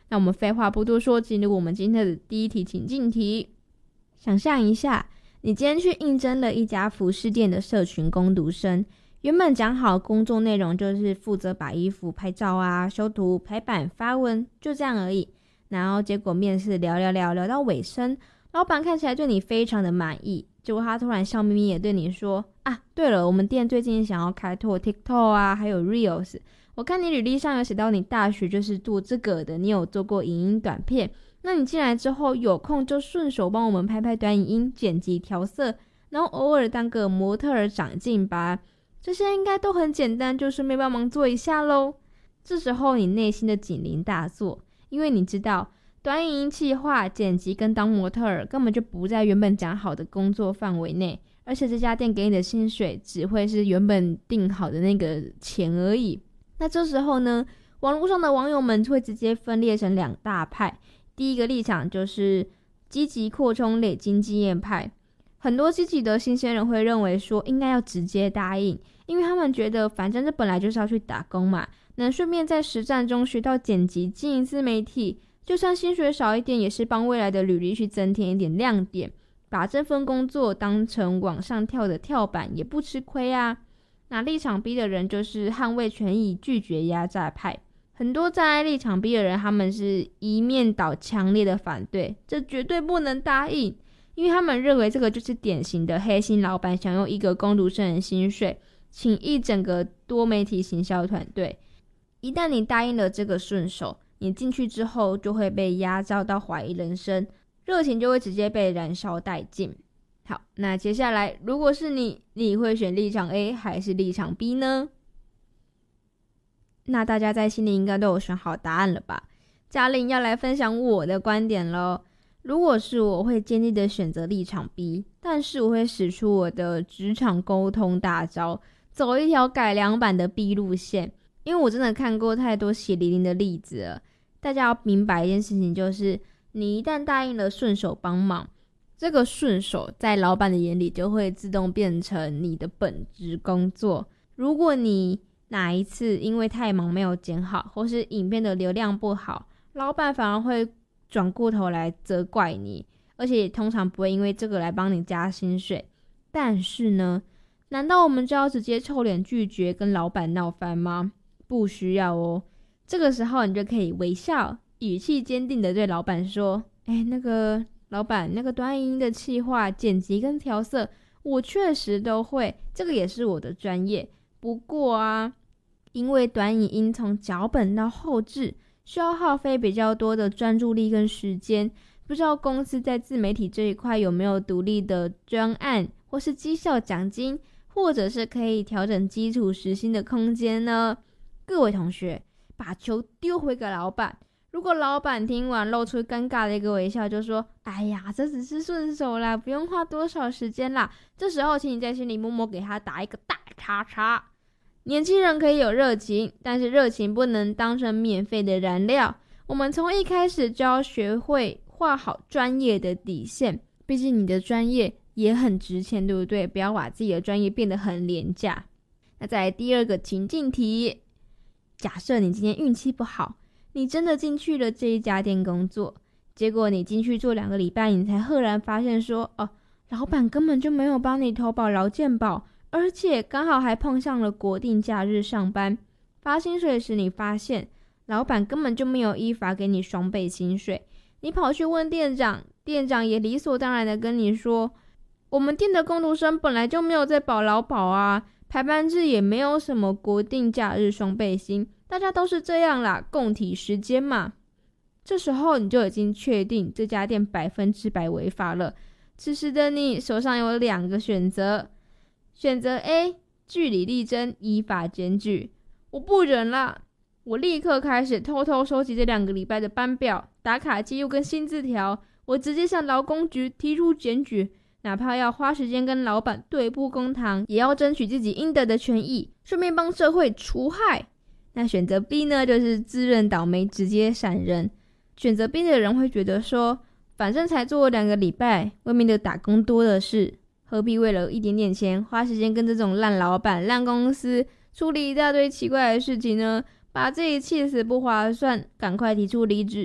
那我们废话不多说，进入我们今天的第一题情境题。想象一下，你今天去应征了一家服饰店的社群工读生，原本讲好工作内容就是负责把衣服拍照啊、修图、排版、发文，就这样而已。然后结果面试聊到尾声，老板看起来对你非常的满意，结果他突然笑眯眯的对你说啊，对了，我们店最近想要开拓 TikTok 啊，还有 Reels， 我看你履历上有写到你大学就是做这个的，你有做过影音短片，那你进来之后有空就顺手帮我们拍拍短影音、剪辑调色，然后偶尔当个模特儿长进吧，这些应该都很简单，就顺便帮忙做一下咯。这时候你内心的警铃大作，因为你知道短影音企划、剪辑跟当模特儿根本就不在原本讲好的工作范围内，而且这家店给你的薪水只会是原本定好的那个钱而已。那这时候呢，网络上的网友们会直接分裂成两大派。第一个立场就是积极扩充累积经验派，很多积极的新鲜人会认为说应该要直接答应，因为他们觉得反正这本来就是要去打工嘛，能顺便在实战中学到剪辑、经营自媒体，就算薪水少一点也是帮未来的履历去增添一点亮点，把这份工作当成往上跳的跳板也不吃亏啊。那立场 B 的人就是捍卫权益、拒绝压榨派，很多站在立场 B 的人，他们是一面倒强烈的反对，这绝对不能答应，因为他们认为这个就是典型的黑心老板想用一个工读生的薪水请一整个多媒体行销团队。一旦你答应了这个顺手，你进去之后就会被压榨到怀疑人生，热情就会直接被燃烧殆尽。好，那接下来如果是你会选立场 A 还是立场 B 呢？那大家在心里应该都有选好答案了吧？嘉玲要来分享我的观点咯。如果是我会坚定的选择立场 B， 但是我会使出我的职场沟通大招，走一条改良版的 B 路线，因为我真的看过太多血淋淋的例子了。大家要明白一件事情，就是你一旦答应了顺手帮忙，这个顺手在老板的眼里就会自动变成你的本职工作。如果你哪一次因为太忙没有剪好，或是影片的流量不好，老板反而会转过头来责怪你，而且通常不会因为这个来帮你加薪水。但是呢，难道我们就要直接臭脸拒绝跟老板闹翻吗？不需要哦。这个时候你就可以微笑，语气坚定的对老板说，那个老板，那个短影音的企划、剪辑跟调色我确实都会，这个也是我的专业。不过啊，因为短影音从脚本到后制需要耗费比较多的专注力跟时间，不知道公司在自媒体这一块有没有独立的专案，或是绩效奖金，或者是可以调整基础时薪的空间呢？各位同学，把球丢回给老板，如果老板听完露出尴尬的一个微笑，就说哎呀，这只是顺手啦，不用花多少时间啦，这时候请你在心里默默给他打一个大叉叉。年轻人可以有热情，但是热情不能当成免费的燃料，我们从一开始就要学会画好专业的底线，毕竟你的专业也很值钱，对不对？不要把自己的专业变得很廉价。那再来第二个情境题，假设你今天运气不好，你真的进去了这一家店工作，结果你进去做2个礼拜，你才赫然发现说，老板根本就没有帮你投保劳健保，而且刚好还碰上了国定假日上班，发薪水时你发现老板根本就没有依法给你双倍薪水，你跑去问店长，店长也理所当然的跟你说，我们店的工读生本来就没有在保劳保啊，排班制也没有什么国定假日双倍薪，大家都是这样啦，共体时间嘛。这时候你就已经确定这家店100%违法了。此时的你手上有2个选择，选择 A， 据理力争，依法检举。我不忍啦，我立刻开始偷偷收集这2个礼拜的班表、打卡记录跟薪资条，我直接向劳工局提出检举，哪怕要花时间跟老板对簿公堂，也要争取自己应得的权益，顺便帮社会除害。那选择 B 呢，就是自认倒霉直接闪人。选择 B 的人会觉得说，反正才做2个礼拜，外面的打工多的是，何必为了一点点钱花时间跟这种烂老板、烂公司处理一大堆奇怪的事情呢？把自己气死不划算，赶快提出离职，